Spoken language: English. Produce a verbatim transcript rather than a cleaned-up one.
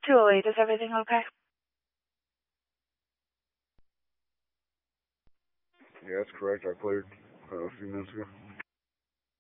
two oh eight, is everything okay? Yeah, that's correct. I cleared uh, a few minutes ago.